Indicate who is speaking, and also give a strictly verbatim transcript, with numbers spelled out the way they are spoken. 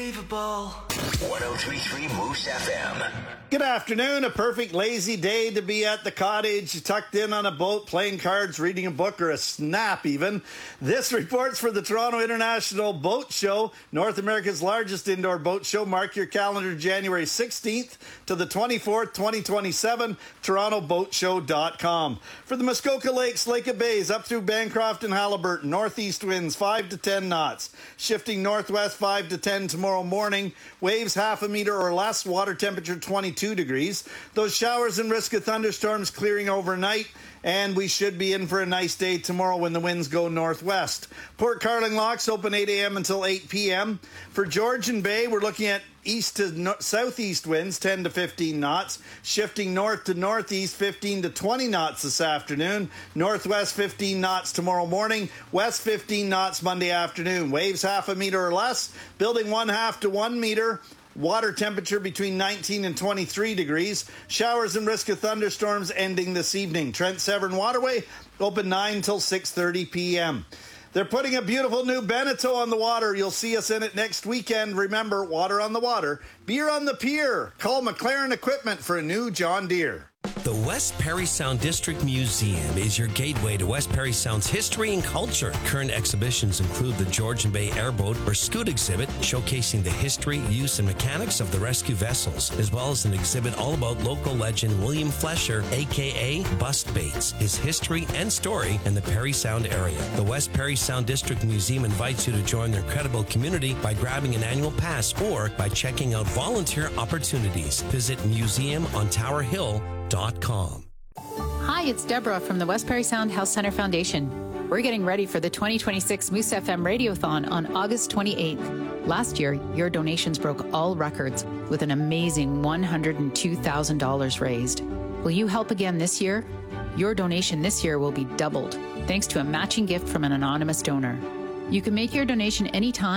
Speaker 1: unbelievable.
Speaker 2: one oh three point three Moose F M.
Speaker 3: Good afternoon. A perfect lazy day to be at the cottage, tucked in on a boat, playing cards, reading a book, or a snap even. This reports for the Toronto International Boat Show, North America's largest indoor boat show. Mark your calendar, January sixteenth to the twenty-fourth, twenty twenty-seven, toronto boat show dot com. For the Muskoka Lakes, Lake of Bays, up through Bancroft and Haliburton, northeast winds five to ten knots. Shifting northwest five to ten tomorrow morning. Waves half a meter or less. Water temperature twenty-two degrees. Those showers and risk of thunderstorms clearing overnight. And we should be in for a nice day tomorrow when the winds go northwest. Port Carling locks open eight a.m. until eight p.m. For Georgian Bay, we're looking at east to no- southeast winds, ten to fifteen knots. Shifting north to northeast, fifteen to twenty knots this afternoon. Northwest, fifteen knots tomorrow morning. West, fifteen knots Monday afternoon. Waves half a meter or less. Building one half to one meter. Water temperature between nineteen and twenty-three degrees. Showers and risk of thunderstorms ending this evening. Trent Severn Waterway open nine till six thirty p.m. They're putting a beautiful new Beneteau on the water. You'll see us in it next weekend. Remember, water on the water, beer on the pier. Call McLaren Equipment for a new John Deere.
Speaker 4: The West Parry Sound District Museum is your gateway to West Parry Sound's history and culture. Current exhibitions include the Georgian Bay Airboat or Scoot exhibit, showcasing the history, use, and mechanics of the rescue vessels, as well as an exhibit all about local legend William Flesher, a k a. Bust Bates, his history and story in the Parry Sound area. The West Parry Sound District Museum invites you to join their incredible community by grabbing an annual pass or by checking out volunteer opportunities. Visit museum on tower hill dot com.
Speaker 5: Hi, it's Deborah from the West Parry Sound Health Center Foundation. We're getting ready for the twenty twenty-six Moose F M Radiothon on August twenty-eighth. Last year, your donations broke all records with an amazing one hundred two thousand dollars raised. Will you help again this year? Your donation this year will be doubled, thanks to a matching gift from an anonymous donor. You can make your donation anytime